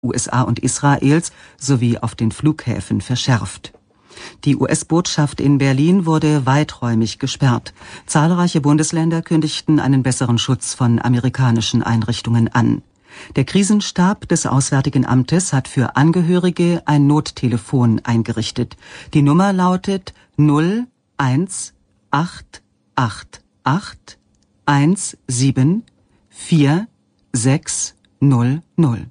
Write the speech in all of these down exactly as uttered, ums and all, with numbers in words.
U S A und Israels sowie auf den Flughäfen verschärft. Die U S-Botschaft in Berlin wurde weiträumig gesperrt. Zahlreiche Bundesländer kündigten einen besseren Schutz von amerikanischen Einrichtungen an. Der Krisenstab des Auswärtigen Amtes hat für Angehörige ein Nottelefon eingerichtet. Die Nummer lautet null eins acht acht acht eins sieben vier sechs null null.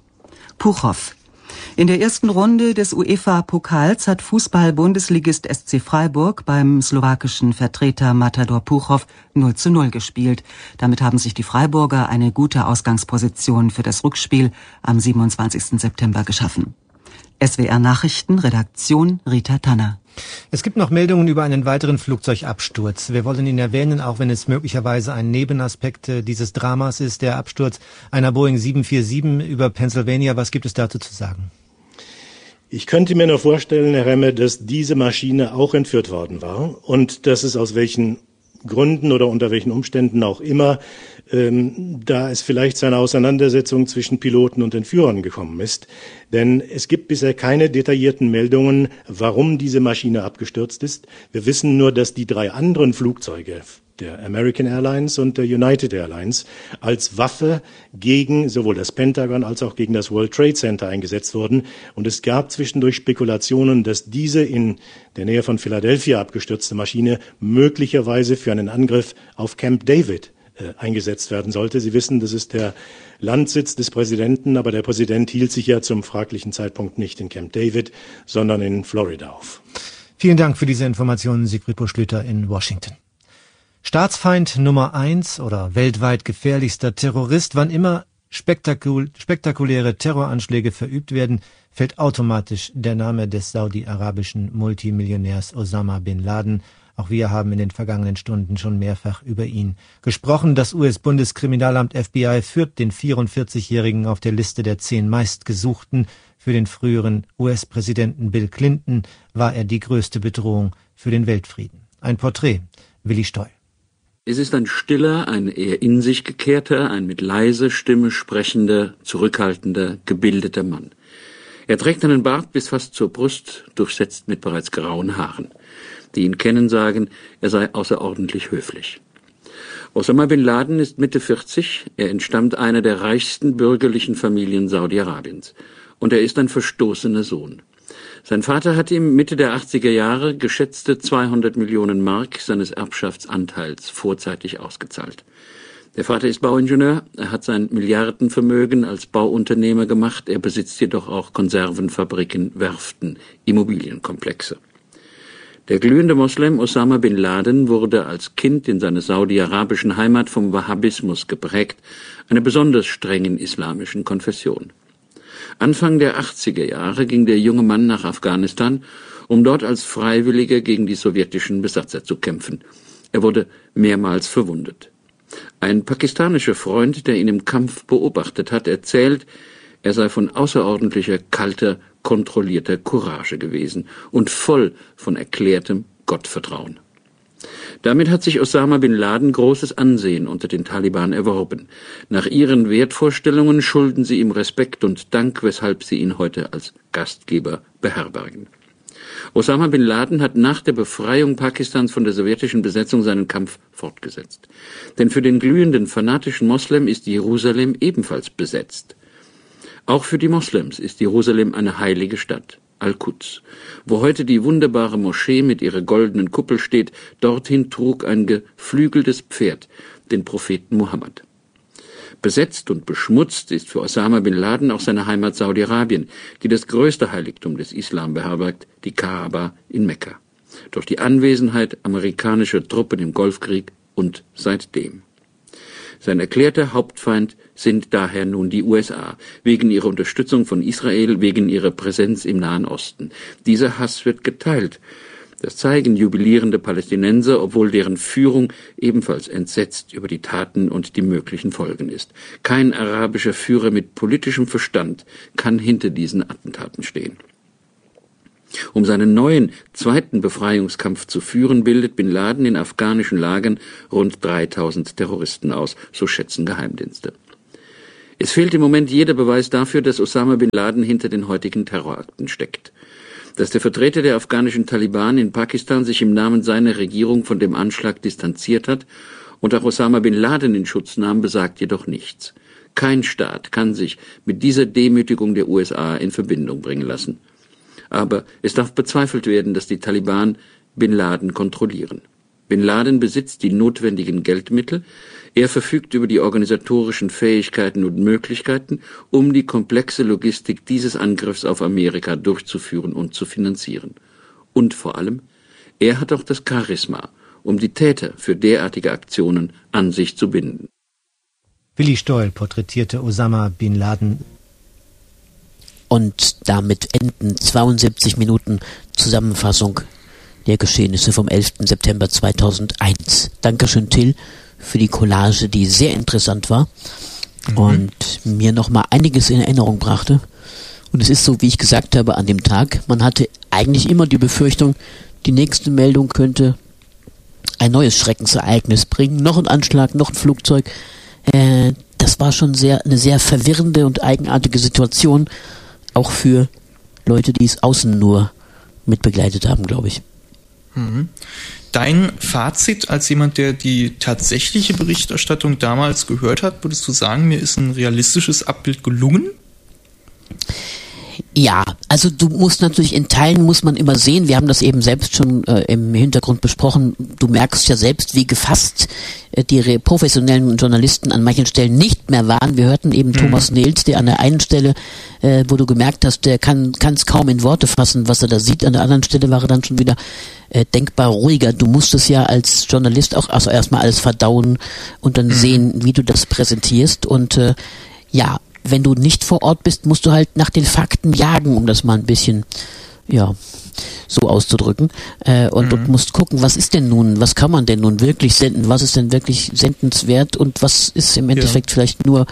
Puchow. In der ersten Runde des UEFA-Pokals hat Fußball-Bundesligist S C Freiburg beim slowakischen Vertreter Matador Puchow null zu null gespielt. Damit haben sich die Freiburger eine gute Ausgangsposition für das Rückspiel am siebenundzwanzigsten September geschaffen. S W R Nachrichten, Redaktion Rita Tanner. Es gibt noch Meldungen über einen weiteren Flugzeugabsturz. Wir wollen ihn erwähnen, auch wenn es möglicherweise ein Nebenaspekt dieses Dramas ist, der Absturz einer Boeing sieben vier sieben über Pennsylvania. Was gibt es dazu zu sagen? Ich könnte mir nur vorstellen, Herr Remme, dass diese Maschine auch entführt worden war und dass es aus welchen Gründen oder unter welchen Umständen auch immer, ähm, da es vielleicht zu einer Auseinandersetzung zwischen Piloten und Entführern gekommen ist. Denn es gibt bisher keine detaillierten Meldungen, warum diese Maschine abgestürzt ist. Wir wissen nur, dass die drei anderen Flugzeuge, der American Airlines und der United Airlines, als Waffe gegen sowohl das Pentagon als auch gegen das World Trade Center eingesetzt wurden. Und es gab zwischendurch Spekulationen, dass diese in der Nähe von Philadelphia abgestürzte Maschine möglicherweise für einen Angriff auf Camp David äh, eingesetzt werden sollte. Sie wissen, das ist der Landsitz des Präsidenten, aber der Präsident hielt sich ja zum fraglichen Zeitpunkt nicht in Camp David, sondern in Florida auf. Vielen Dank für diese Informationen, Siegfried Busch-Lüther in Washington. Staatsfeind Nummer eins oder weltweit gefährlichster Terrorist, wann immer spektakul- spektakuläre Terroranschläge verübt werden, fällt automatisch der Name des saudi-arabischen Multimillionärs Osama bin Laden. Auch wir haben in den vergangenen Stunden schon mehrfach über ihn gesprochen. Das U S-Bundeskriminalamt F B I führt den vierundvierzigjährigen auf der Liste der zehn meistgesuchten. Für den früheren U S-Präsidenten Bill Clinton war er die größte Bedrohung für den Weltfrieden. Ein Porträt, Willi Stoll. Es ist ein stiller, ein eher in sich gekehrter, ein mit leiser Stimme sprechender, zurückhaltender, gebildeter Mann. Er trägt einen Bart bis fast zur Brust, durchsetzt mit bereits grauen Haaren. Die ihn kennen, sagen, er sei außerordentlich höflich. Osama bin Laden ist Mitte vierzig, er entstammt einer der reichsten bürgerlichen Familien Saudi-Arabiens. Und er ist ein verstoßener Sohn. Sein Vater hat ihm Mitte der achtziger Jahre geschätzte zweihundert Millionen Mark seines Erbschaftsanteils vorzeitig ausgezahlt. Der Vater ist Bauingenieur, er hat sein Milliardenvermögen als Bauunternehmer gemacht, er besitzt jedoch auch Konservenfabriken, Werften, Immobilienkomplexe. Der glühende Moslem Osama bin Laden wurde als Kind in seiner saudi-arabischen Heimat vom Wahhabismus geprägt, einer besonders strengen islamischen Konfession. Anfang der achtziger Jahre ging der junge Mann nach Afghanistan, um dort als Freiwilliger gegen die sowjetischen Besatzer zu kämpfen. Er wurde mehrmals verwundet. Ein pakistanischer Freund, der ihn im Kampf beobachtet hat, erzählt, er sei von außerordentlicher, kalter, kontrollierter Courage gewesen und voll von erklärtem Gottvertrauen. Damit hat sich Osama bin Laden großes Ansehen unter den Taliban erworben. Nach ihren Wertvorstellungen schulden sie ihm Respekt und Dank, weshalb sie ihn heute als Gastgeber beherbergen. Osama bin Laden hat nach der Befreiung Pakistans von der sowjetischen Besetzung seinen Kampf fortgesetzt. Denn für den glühenden, fanatischen Moslem ist Jerusalem ebenfalls besetzt. Auch für die Moslems ist Jerusalem eine heilige Stadt. Al-Quds. Wo heute die wunderbare Moschee mit ihrer goldenen Kuppel steht, dorthin trug ein geflügeltes Pferd den Propheten Mohammed. Besetzt und beschmutzt ist für Osama bin Laden auch seine Heimat Saudi-Arabien, die das größte Heiligtum des Islam beherbergt, die Kaaba in Mekka. Durch die Anwesenheit amerikanischer Truppen im Golfkrieg und seitdem. Sein erklärter Hauptfeind sind daher nun die U S A, wegen ihrer Unterstützung von Israel, wegen ihrer Präsenz im Nahen Osten. Dieser Hass wird geteilt. Das zeigen jubilierende Palästinenser, obwohl deren Führung ebenfalls entsetzt über die Taten und die möglichen Folgen ist. Kein arabischer Führer mit politischem Verstand kann hinter diesen Attentaten stehen. Um seinen neuen, zweiten Befreiungskampf zu führen, bildet bin Laden in afghanischen Lagern rund dreitausend Terroristen aus, so schätzen Geheimdienste. Es fehlt im Moment jeder Beweis dafür, dass Osama bin Laden hinter den heutigen Terrorakten steckt. Dass der Vertreter der afghanischen Taliban in Pakistan sich im Namen seiner Regierung von dem Anschlag distanziert hat und auch Osama bin Laden in Schutz nahm, besagt jedoch nichts. Kein Staat kann sich mit dieser Demütigung der U S A in Verbindung bringen lassen. Aber es darf bezweifelt werden, dass die Taliban bin Laden kontrollieren. Bin Laden besitzt die notwendigen Geldmittel, er verfügt über die organisatorischen Fähigkeiten und Möglichkeiten, um die komplexe Logistik dieses Angriffs auf Amerika durchzuführen und zu finanzieren. Und vor allem, er hat auch das Charisma, um die Täter für derartige Aktionen an sich zu binden. Willi Stoll porträtierte Osama bin Laden. Und damit enden zweiundsiebzig Minuten Zusammenfassung der Geschehnisse vom elften September zweitausendeins. Dankeschön, Till, für die Collage, die sehr interessant war mhm. und mir nochmal einiges in Erinnerung brachte. Und es ist so, wie ich gesagt habe, an dem Tag, man hatte eigentlich immer die Befürchtung, die nächste Meldung könnte ein neues Schreckensereignis bringen, noch ein Anschlag, noch ein Flugzeug. Äh, das war schon sehr eine sehr verwirrende und eigenartige Situation, auch für Leute, die es außen nur mitbegleitet haben, glaube ich. Mhm. Dein Fazit als jemand, der die tatsächliche Berichterstattung damals gehört hat, würdest du sagen, mir ist ein realistisches Abbild gelungen? Ja, also du musst natürlich in Teilen muss man immer sehen, wir haben das eben selbst schon äh, im Hintergrund besprochen, du merkst ja selbst, wie gefasst äh, die re- professionellen Journalisten an manchen Stellen nicht mehr waren. Wir hörten eben mhm. Thomas Nils, der an der einen Stelle, äh, wo du gemerkt hast, der kann es kaum in Worte fassen, was er da sieht, an der anderen Stelle war er dann schon wieder äh, denkbar ruhiger. Du musst es ja als Journalist auch also erstmal alles verdauen und dann mhm. sehen, wie du das präsentierst und äh, ja, wenn du nicht vor Ort bist, musst du halt nach den Fakten jagen, um das mal ein bisschen, ja, so auszudrücken. Äh, und, mhm. und musst gucken, was ist denn nun, was kann man denn nun wirklich senden, was ist denn wirklich sendenswert und was ist im Endeffekt ja. vielleicht nur,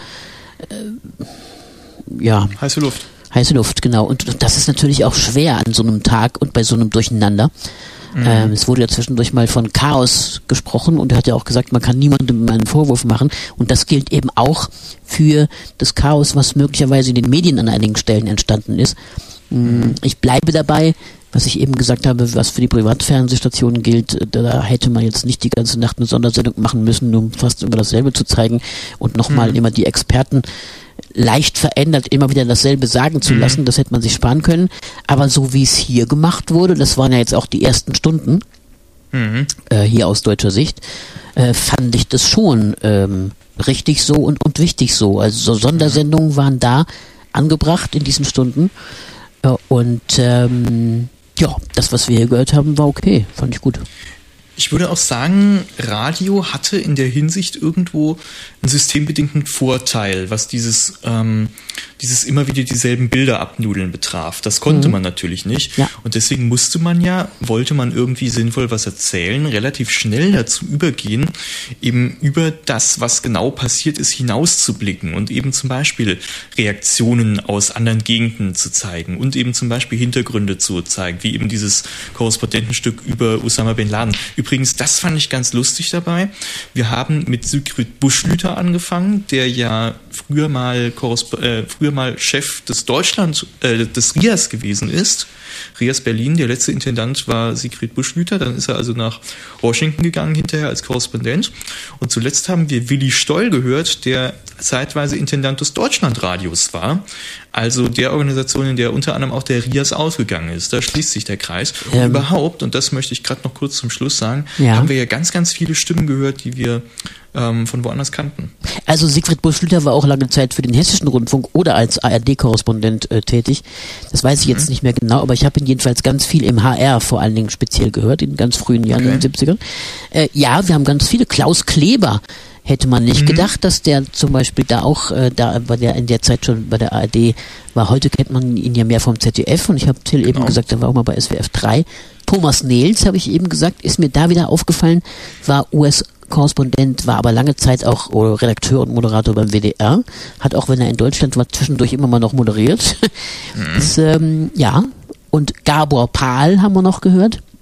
äh, ja. Heiße Luft. Heiße Luft, genau. Und, und das ist natürlich auch schwer an so einem Tag und bei so einem Durcheinander. Mhm. Ähm, es wurde ja zwischendurch mal von Chaos gesprochen und er hat ja auch gesagt, man kann niemandem einen Vorwurf machen und das gilt eben auch für das Chaos, was möglicherweise in den Medien an einigen Stellen entstanden ist. Mhm. Ich bleibe dabei, was ich eben gesagt habe, was für die Privatfernsehstationen gilt, da hätte man jetzt nicht die ganze Nacht eine Sondersendung machen müssen, um fast immer dasselbe zu zeigen und nochmal mhm. immer die Experten leicht verändert immer wieder dasselbe sagen zu lassen, mhm. das hätte man sich sparen können. Aber so wie es hier gemacht wurde, das waren ja jetzt auch die ersten Stunden, mhm. äh, hier aus deutscher Sicht, äh, fand ich das schon ähm, richtig so und, und wichtig so. Also so Sondersendungen waren da angebracht in diesen Stunden äh, und ähm, ja, das, was wir hier gehört haben, war okay, fand ich gut. Ich würde auch sagen, Radio hatte in der Hinsicht irgendwo einen systembedingten Vorteil, was dieses, ähm, dieses immer wieder dieselben Bilder abnudeln betraf. Das konnte mhm. man natürlich nicht. Ja. Und deswegen musste man ja, wollte man irgendwie sinnvoll was erzählen, relativ schnell dazu übergehen, eben über das, was genau passiert ist, hinauszublicken und eben zum Beispiel Reaktionen aus anderen Gegenden zu zeigen und eben zum Beispiel Hintergründe zu zeigen, wie eben dieses Korrespondentenstück über Osama bin Laden. Übrigens, das fand ich ganz lustig dabei. Wir haben mit Sigrid Buschlüter angefangen, der ja früher mal Korresp- äh, früher mal Chef des Deutschland, äh, des R I A S gewesen ist. R I A S Berlin, der letzte Intendant war Sigrid Buschlüter, dann ist er also nach Washington gegangen hinterher als Korrespondent. Und zuletzt haben wir Willi Stoll gehört, der zeitweise Intendant des Deutschlandradios war, also der Organisation, in der unter anderem auch der R I A S ausgegangen ist. Da schließt sich der Kreis. Und ähm. überhaupt, und das möchte ich gerade noch kurz zum Schluss sagen, ja. haben wir ja ganz, ganz viele Stimmen gehört, die wir ähm, von woanders kannten. Also Sigrid Buschlüter war auch lange Zeit für den Hessischen Rundfunk oder als A R D-Korrespondent äh, tätig. Das weiß ich jetzt mhm. nicht mehr genau, aber ich habe ihn jedenfalls ganz viel im H R vor allen Dingen speziell gehört, in ganz frühen Jahren, okay. in den siebzigern. Äh, ja, wir haben ganz viele. Klaus Kleber hätte man nicht mhm. gedacht, dass der zum Beispiel da auch, äh, da war der in der Zeit schon bei der A R D war. Heute kennt man ihn ja mehr vom Z D F und ich habe Till genau. eben gesagt, er war auch mal bei S W F drei. Thomas Nels, habe ich eben gesagt, ist mir da wieder aufgefallen, war U S-Korrespondent, war aber lange Zeit auch Redakteur und Moderator beim W D R, hat auch, wenn er in Deutschland war, zwischendurch immer mal noch moderiert. Mhm. Das, ähm, ja, und Gabor Pahl haben wir noch gehört.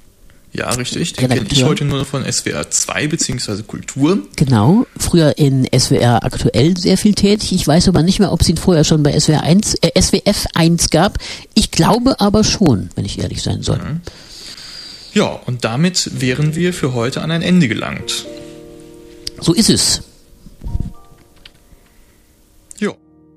Ja, richtig. Den kenne ich heute nur von S W R zwei bzw. Kultur. Genau. Früher in S W R aktuell sehr viel tätig. Ich weiß aber nicht mehr, ob es ihn vorher schon bei S W R eins, äh, S W F eins gab. Ich glaube aber schon, wenn ich ehrlich sein soll. Mhm. Ja, und damit wären wir für heute an ein Ende gelangt. So ist es. Ja.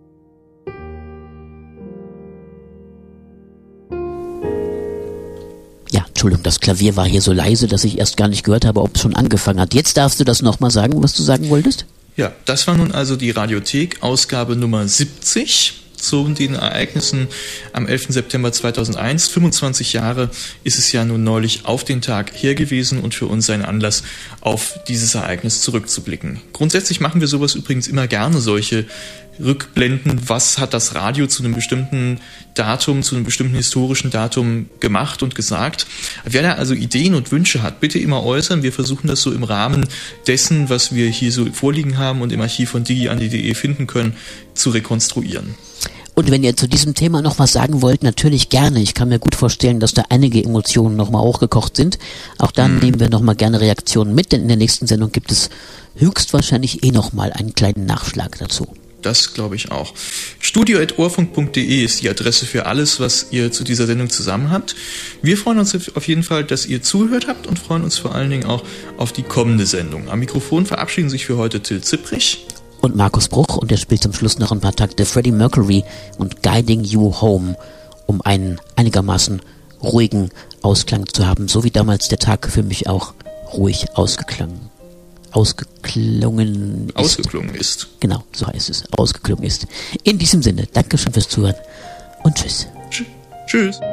Ja, Entschuldigung, das Klavier war hier so leise, dass ich erst gar nicht gehört habe, ob es schon angefangen hat. Jetzt darfst du das nochmal sagen, was du sagen wolltest? Ja, das war nun also die Radiothek, Ausgabe Nummer siebzig. Zu den Ereignissen am elften September zweitausendeins. fünfundzwanzig Jahre ist es ja nun neulich auf den Tag her gewesen und für uns ein Anlass, auf dieses Ereignis zurückzublicken. Grundsätzlich machen wir sowas übrigens immer gerne, solche Rückblenden. Was hat das Radio zu einem bestimmten Datum, zu einem bestimmten historischen Datum gemacht und gesagt? Wer da also Ideen und Wünsche hat, bitte immer äußern. Wir versuchen das so im Rahmen dessen, was wir hier so vorliegen haben und im Archiv von digiandi punkt de finden können, zu rekonstruieren. Und wenn ihr zu diesem Thema noch was sagen wollt, natürlich gerne. Ich kann mir gut vorstellen, dass da einige Emotionen nochmal hochgekocht sind. Auch dann mhm. nehmen wir nochmal gerne Reaktionen mit, denn in der nächsten Sendung gibt es höchstwahrscheinlich eh nochmal einen kleinen Nachschlag dazu. Das glaube ich auch. studio at ohrfunk punkt de ist die Adresse für alles, was ihr zu dieser Sendung zusammen habt. Wir freuen uns auf jeden Fall, dass ihr zugehört habt und freuen uns vor allen Dingen auch auf die kommende Sendung. Am Mikrofon verabschieden sich für heute Till Zipprich und Markus Bruch, und er spielt zum Schluss noch ein paar Takte Freddie Mercury und Guiding You Home, um einen einigermaßen ruhigen Ausklang zu haben, so wie damals der Tag für mich auch ruhig ausgeklungen, ausgeklungen ist. Ausgeklungen ist. Genau, so heißt es, ausgeklungen ist. In diesem Sinne, Dankeschön fürs Zuhören und tschüss. Tschüss.